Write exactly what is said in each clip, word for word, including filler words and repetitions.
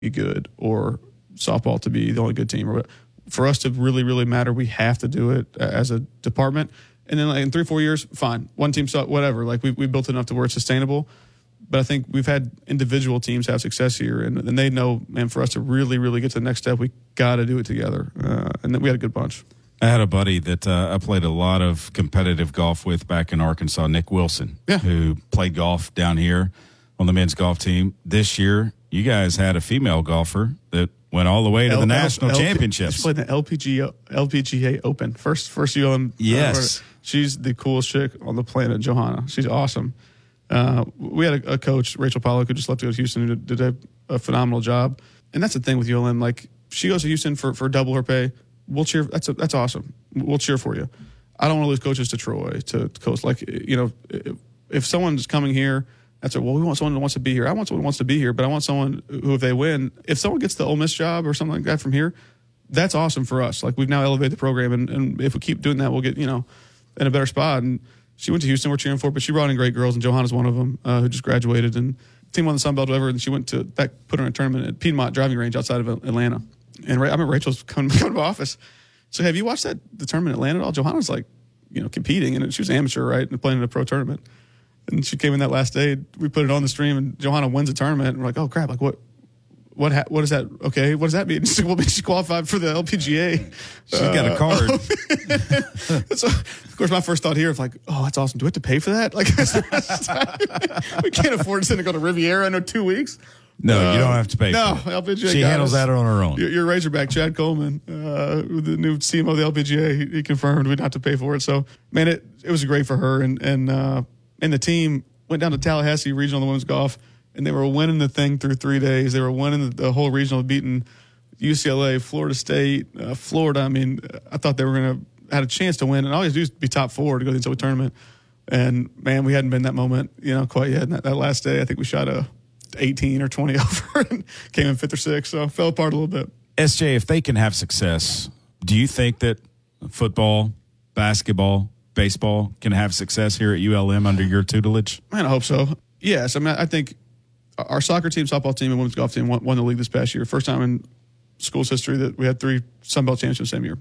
be good or softball to be the only good team. Or for us to really, really matter, we have to do it as a department. And then like in three, four years, fine. One team, whatever. Like we we built enough to where it's sustainable. But I think we've had individual teams have success here, and, and they know, man, for us to really, really get to the next step, we got to do it together. Uh, and then we had a good bunch. I had a buddy that uh, I played a lot of competitive golf with back in Arkansas, Nick Wilson, yeah. who played golf down here on the men's golf team. This year, you guys had a female golfer that went all the way to L- the national L- championships. She played in the L P G A, L P G A Open. First, first U L M. Yes. Uh, she's the coolest chick on the planet, Johanna. She's awesome. Uh, we had a, a coach, Rachel Pollock, who just left to go to Houston, who did, did a, a phenomenal job. And that's the thing with U L M. Like, she goes to Houston for, for double her pay. We'll cheer. That's a, that's awesome. We'll cheer for you. I don't want to lose coaches to Troy, to, to Coast. Like, you know, if, if someone's coming here, that's a, well, we want someone that wants to be here. I want someone who wants to be here, but I want someone who, if they win, if someone gets the Ole Miss job or something like that from here, that's awesome for us. Like, we've now elevated the program, and, and if we keep doing that, we'll get, you know, in a better spot. And she went to Houston, we're cheering for her, but she brought in great girls, and Johanna's one of them, uh, who just graduated, and team won the Sun Belt, whatever, and she went to, back, put her in a tournament at Piedmont Driving Range outside of Atlanta. And I remember Rachel's coming, coming to my office. So, have you watched that the tournament in Atlanta at all? Johanna's like, you know, competing, and she was amateur, right, and playing in a pro tournament. And she came in that last day. We put it on the stream, and Johanna wins the tournament. And we're like, oh crap! Like what? What? Ha- what is that? Okay, what does that mean? She's like, well, she's qualified for the L P G A. She's uh, got a card. So, of course, my first thought here of like, oh, that's awesome. Do we have to pay for that? Like, we can't afford to send her to go to Riviera in two weeks. No, uh, you don't have to pay. No, for it. L P G A. She handles us. That on her own. Your, your Razorback, Chad Coleman, uh, the new C M O of the L P G A, he, he confirmed we'd have to pay for it. So, man, it it was great for her, and and uh, and the team went down to Tallahassee Regional in the women's golf, and they were winning the thing through three days. They were winning the, the whole regional, beating U C L A, Florida State, uh, Florida. I mean, I thought they were going to had a chance to win, and all you have to do is be top four to go to the N C double A tournament. And man, we hadn't been that moment, you know, quite yet. And that, that last day, I think we shot a eighteen or twenty over and came in fifth or sixth, so fell apart a little bit. S J, if they can have success, do you think that football, basketball, baseball can have success here at U L M under your tutelage? Man, I hope so. Yes, I mean, I think our soccer team, softball team, and women's golf team won, won the league this past year. First time in school's history that we had three Sun Belt championships the same year.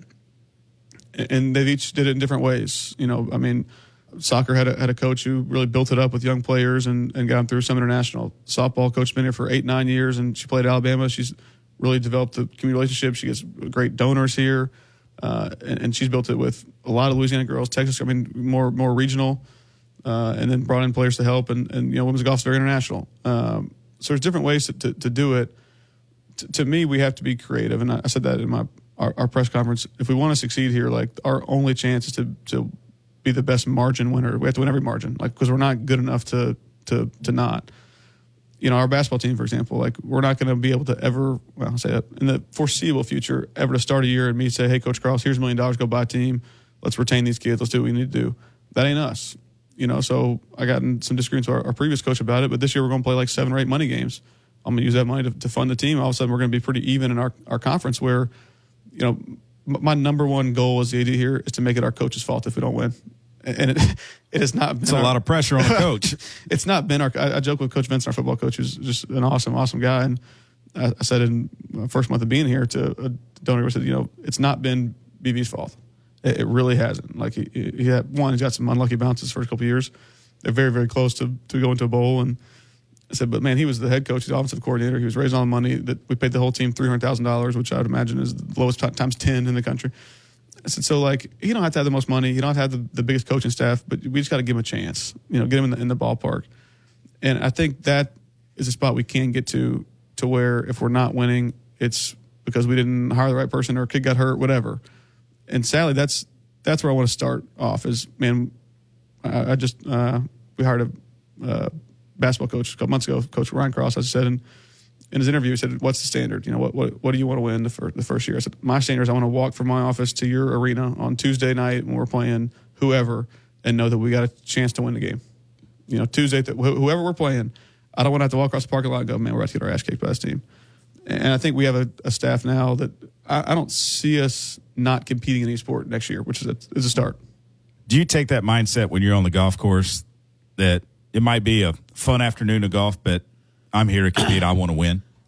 And they each did it in different ways. You know, I mean, soccer had a, had a coach who really built it up with young players and, and got them through some international. Softball coach been here for eight, nine years, and she played at Alabama. She's really developed the community relationship. She gets great donors here, uh, and, and she's built it with a lot of Louisiana girls, Texas, I mean, more more regional, uh, and then brought in players to help. And, and you know, women's golf is very international. Um, so there's different ways to, to, to do it. T- to me, we have to be creative, and I, I said that in my our, our press conference. If we want to succeed here, like our only chance is to to be the best margin winner. We have to win every margin, like because we're not good enough to to to not. You know, our basketball team, for example, like we're not going to be able to ever, well, I'll say that in the foreseeable future, ever to start a year and me say, hey, Coach Cross, here's a million dollars, go buy a team. Let's retain these kids. Let's do what we need to do. That ain't us. You know, so I got in some disagreements with our, our previous coach about it, but this year we're going to play like seven or eight money games. I'm going to use that money to, to fund the team. All of a sudden, we're going to be pretty even in our, our conference where, you know, m- my number one goal as the A D here is to make it our coach's fault if we don't win. And it it has not been it's our, a lot of pressure on the coach. It's not been our. I, I joke with Coach Vince, our football coach, who's just an awesome, awesome guy. And I, I said in my first month of being here to a donor, I said, you know, it's not been B B's fault. It, it really hasn't. Like he, he had one, he's got some unlucky bounces for a couple of years. They're very, very close to to going to a bowl. And I said, but man, he was the head coach, he's the offensive coordinator. He was raising all the money that we paid the whole team three hundred thousand dollars, which I would imagine is the lowest t- times ten in the country. I said, so, like, you don't have to have the most money. You don't have to have the, the biggest coaching staff, but we just got to give him a chance, you know, get him in the, in the ballpark. And I think that is a spot we can get to, to where if we're not winning, it's because we didn't hire the right person or a kid got hurt, whatever. And sadly, that's that's where I want to start off is, man, I, I just, uh, we hired a uh, basketball coach a couple months ago, Coach Ryan Cross, as I said, and in his interview, he said, what's the standard? You know, what what, what do you want to win the, fir- the first year? I said, my standard is I want to walk from my office to your arena on Tuesday night when we're playing whoever and know that we got a chance to win the game. You know, Tuesday, th- wh- whoever we're playing, I don't want to have to walk across the parking lot and go, man, we're about to get our ass kicked by this team. And I think we have a, a staff now that I, I don't see us not competing in any sport next year, which is a, is a start. Do you take that mindset when you're on the golf course that it might be a fun afternoon of golf, but I'm here to compete. I want to win.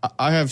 I have